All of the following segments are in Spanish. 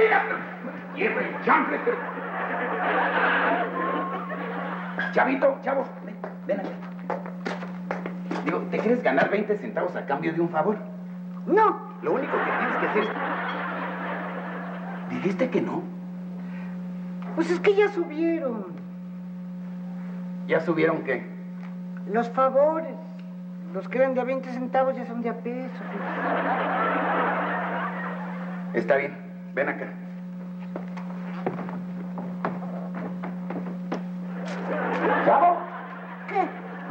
¡Mira! ¡Lleva el chanfle! Chavito, chavo, ven aquí. Digo, ¿te quieres ganar 20 centavos a cambio de un favor? No. Lo único que tienes que hacer es... ¿Dijiste que no? Pues es que ya subieron. ¿Ya subieron qué? Los favores. Los que eran de a 20 centavos ya son de a peso. Está bien, ven acá. ¿Chavo? ¿Qué?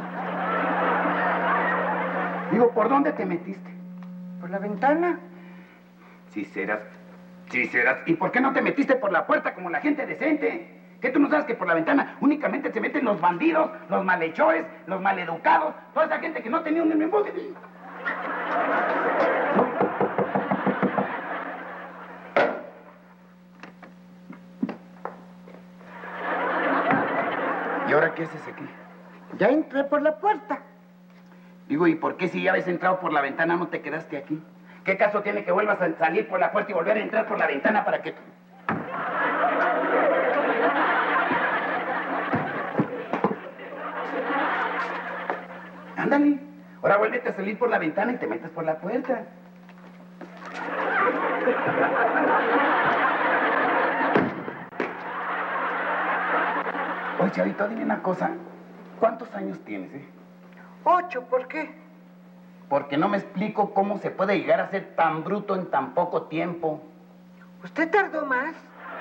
Digo, ¿por dónde te metiste? ¿Por la ventana? Sí serás. ¿Y por qué no te metiste por la puerta como la gente decente? ¿Qué tú no sabes que por la ventana únicamente se meten los bandidos, los malhechores, los maleducados, toda esa gente que no tenía un embuste? ¿Y ahora qué haces aquí? Ya entré por la puerta. Digo, ¿y por qué si ya habías entrado por la ventana no te quedaste aquí? ¿Qué caso tiene que vuelvas a salir por la puerta y volver a entrar por la ventana para que... Ándale. Ahora vuélvete a salir por la ventana y te metes por la puerta. Oye, chavito, dime una cosa. ¿Cuántos años tienes, 8, ¿por qué? Porque no me explico cómo se puede llegar a ser tan bruto en tan poco tiempo. ¿Usted tardó más?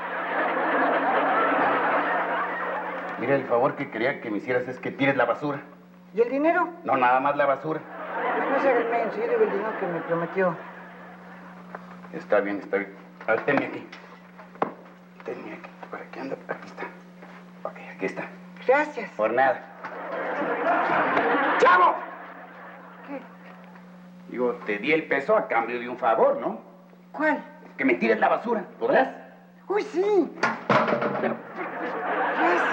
Mira, el favor que quería que me hicieras es que tires la basura. ¿Y el dinero? No, nada más la basura. No se haga el menso, yo digo el dinero que me prometió. Está bien, está bien. A ver, tenme aquí. Tenme aquí. ¿Por aquí anda? Aquí está. Ok, aquí está. Gracias. Por nada. ¡Chavo! ¿Qué? Digo, te di el peso a cambio de un favor, ¿no? ¿Cuál? Que me tires la basura. ¿Podrás? ¡Uy, sí! Pero... Gracias.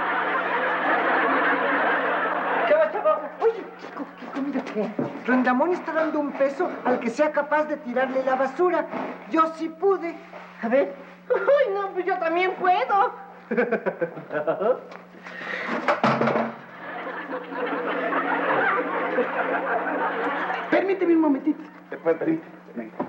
Chavo. Oye, ¿qué comida qué? Rondamón está dando un peso al que sea capaz de tirarle la basura. Yo sí pude. A ver. Ay, no, pues yo también puedo. Permíteme un momentito. Después, permíteme.